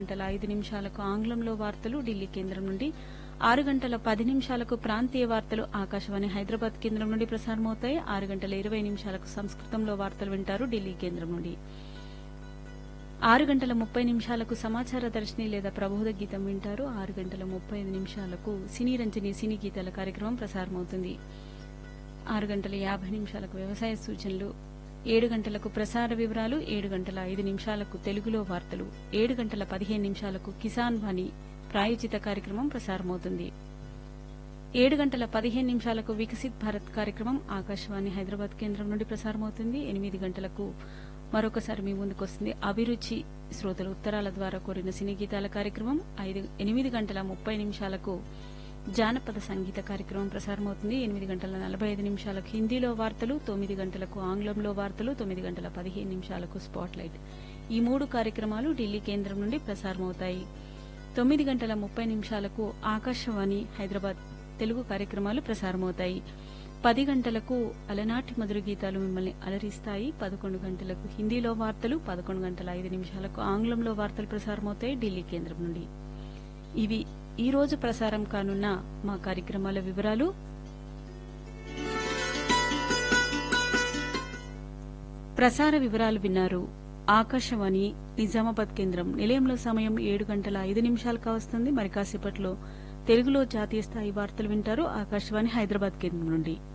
గంటల 5 నిమిషాలకు ఆంగ్లంలో వార్తలు ఢిల్లీ కేంద్రం నుండి, 6 గంటల 10 నిమిషాలకు ప్రాంతీయ వార్తలు ఆకాశవాణి హైదరాబాద్ కేంద్రం నుండి ప్రసారమవుతాయి. 6 గంటల 20 నిమిషాలకు సంస్కృతంలో వార్తలు వింటారు ఢిల్లీ కేంద్రం నుండి. 6 గంటల 30 నిమిషాలకు సమాచార దర్శిని లేదా ప్రబోధ గీతం వింటారు. 6 గంటల 35 నిమిషాలకు సినీ రంజని సినీ గీతాల కార్యక్రమం ప్రసారమవుతుంది. 6 గంటల 50 నిమిషాలకు వ్యవసాయ సూచనలు, 7 గంటలకు ప్రసార వివరాలు, 7 గంటల 5 నిమిషాలకు తెలుగులో వార్తలు, 7 గంటల 15 నిమిషాలకు కిసాన్ వాణి ప్రాయోజిత కార్యక్రమం ప్రసారమవుతుంది. 7 గంటల 15 నిమిషాలకు వికసిత్ భారత్ కార్యక్రమం ఆకాశవాణి హైదరాబాద్ కేంద్రం నుండి ప్రసారమవుతుంది. 8 గంటలకు మరొకసారి మీ ముందుకొస్తుంది అభిరుచి శ్రోతలు ఉత్తరాల ద్వారా కోరిన సినీ గీతాల కార్యక్రమం. 8 గంటల 30 నిమిషాలకు జానపద సంగీత కార్యక్రమం ప్రసారమవుతుంది. 8 గంటల 45 నిమిషాలకు హిందీలో వార్తలు, 9 గంటలకు ఆంగ్లంలో వార్తలు, 9 గంటల 15 నిమిషాలకు స్పాట్ లైట్. ఈ 3 కార్యక్రమాలు ఢిల్లీ కేంద్రం నుండి ప్రసారమవుతాయి. 9 గంటల 30 నిమిషాలకు ఆకాశవాణి హైదరాబాద్ తెలుగు కార్యక్రమాలు ప్రసారమవుతాయి. 10 గంటలకు అలనాటి మధుర గీతాలు మిమ్మల్ని అలరిస్తాయి. 11 గంటలకు హిందీలో వార్తలు, 11 గంటల 5 నిమిషాలకు ఆంగ్లంలో వార్తలు ప్రసారమవుతాయి ఢిల్లీ కేంద్రం నుండి. ఇవి ఈ రోజు ప్రసారం కానున్న మా కార్యక్రమాల వివరాలు. ప్రసార వివరాలు విన్నారు. ఆకాశవాణి నిజామాబాద్ కేంద్రం నిలయంలో సమయం 7 గంటల 5 నిమిషాలు కావస్తుంది. మరి కాసేపట్లో తెలుగులో జాతీయ స్థాయి వార్తలు వింటారు ఆకాశవాణి హైదరాబాద్ కేంద్రం నుండి.